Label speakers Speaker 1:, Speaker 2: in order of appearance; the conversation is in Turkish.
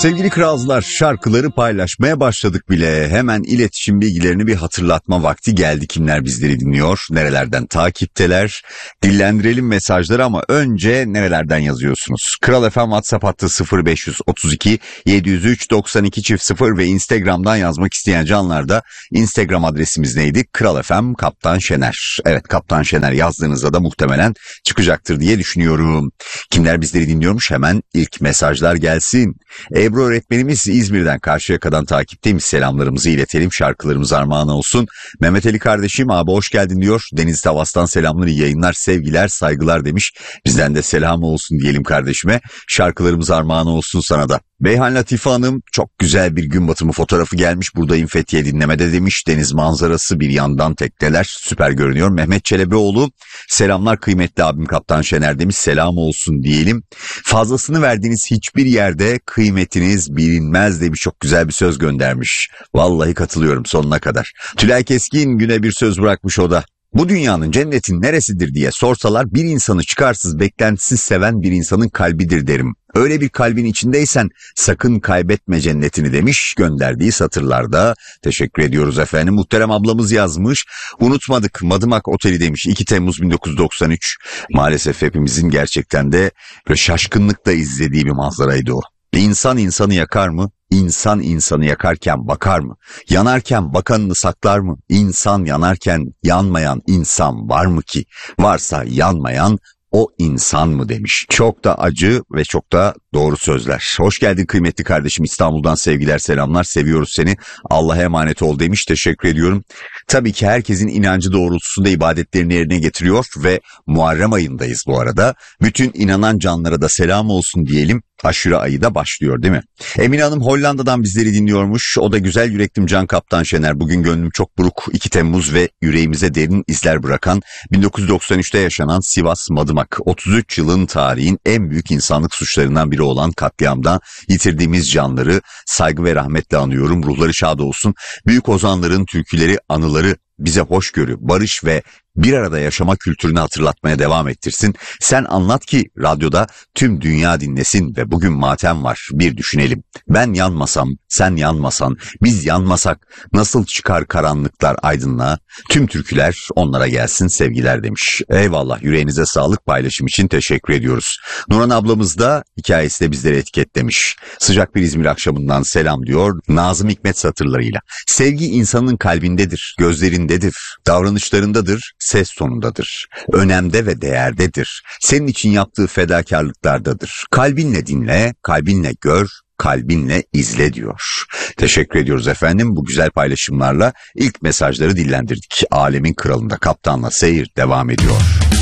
Speaker 1: Sevgili kralcılar, şarkıları paylaşmaya başladık bile. Hemen iletişim bilgilerini bir hatırlatma vakti geldi. Kimler bizleri dinliyor, nerelerden takipteler? Dillendirelim mesajları ama önce nerelerden yazıyorsunuz? Kral FM WhatsApp hattı 0532 703 92 0 ve Instagram'dan yazmak isteyen canlar da Instagram adresimiz neydi? Kral FM Kaptan Şener. Evet, Kaptan Şener yazdığınızda da muhtemelen çıkacaktır diye düşünüyorum. Kimler bizleri dinliyormuş? Hemen ilk mesajlar gelsin. Ebru öğretmenimiz İzmir'den Karşıyaka'dan takipteymiş. Selamlarımızı iletelim. Şarkılarımız armağan olsun. Mehmet Ali kardeşim abi hoş geldin diyor. Deniz Tavas'tan selamları, yayınlar, sevgiler, saygılar demiş. Bizden de selam olsun diyelim kardeşime. Şarkılarımız armağan olsun sana da. Beyhan Latife Hanım çok güzel bir gün batımı fotoğrafı gelmiş. Buradayım Fethiye dinlemede demiş. Deniz manzarası, bir yandan tekneler, süper görünüyor. Mehmet Çelebioğlu selamlar kıymetli abim Kaptan Şener demiş. Selam olsun diyelim. Fazlasını verdiğiniz hiçbir yerde kıymetiniz bilinmez demiş. Çok güzel bir söz göndermiş. Vallahi katılıyorum sonuna kadar. Tülay Keskin güne bir söz bırakmış o da. Bu dünyanın cennetin neresidir diye sorsalar bir insanı çıkarsız beklentisiz seven bir insanın kalbidir derim. Öyle bir kalbin içindeysen sakın kaybetme cennetini demiş gönderdiği satırlarda. Teşekkür ediyoruz efendim. Muhterem ablamız yazmış. Unutmadık Madımak Oteli demiş. 2 Temmuz 1993. Maalesef hepimizin gerçekten de böyle şaşkınlıkla izlediği bir manzaraydı o. İnsan insanı yakar mı? İnsan insanı yakarken bakar mı? Yanarken bakanını saklar mı? İnsan yanarken yanmayan insan var mı ki? Varsa yanmayan o insan mı demiş. Çok da acı ve çok da doğru sözler. Hoş geldin kıymetli kardeşim, İstanbul'dan sevgiler selamlar, seviyoruz seni. Allah'a emanet ol demiş, teşekkür ediyorum. Tabii ki herkesin inancı doğrultusunda ibadetlerini yerine getiriyor ve Muharrem ayındayız bu arada. Bütün inanan canlara da selam olsun diyelim. Aşure ayı da başlıyor değil mi? Emine Hanım Hollanda'dan bizleri dinliyormuş. O da güzel yüreklim Can Kaptan Şener. Bugün gönlüm çok buruk. 2 Temmuz ve yüreğimize derin izler bırakan 1993'te yaşanan Sivas Madımak 33 yılın tarihin en büyük insanlık suçlarından biri olan katliamda yitirdiğimiz canları saygı ve rahmetle anıyorum. Ruhları şad olsun. Büyük ozanların türküleri, anıları bize hoşgörü, barış ve bir arada yaşama kültürünü hatırlatmaya devam ettirsin. Sen anlat ki radyoda tüm dünya dinlesin ve bugün matem var. Bir düşünelim. Ben yanmasam, sen yanmasan, biz yanmasak nasıl çıkar karanlıklar aydınlığa? Tüm türküler onlara gelsin sevgiler demiş. Eyvallah, yüreğinize sağlık, paylaşım için teşekkür ediyoruz. Nurhan ablamız da hikayesi de bizleri etiketlemiş. Sıcak bir İzmir akşamından selam diyor Nazım Hikmet satırlarıyla. Sevgi insanın kalbindedir, gözlerindedir, davranışlarındadır, ses tonundadır. Önemde ve değerdedir. Senin için yaptığı fedakarlıklardadır. Kalbinle dinle, kalbinle gör, kalbinle izle diyor. Teşekkür ediyoruz efendim. Bu güzel paylaşımlarla ilk mesajları dillendirdik. Alemin kralında Kaptanla seyir devam ediyor.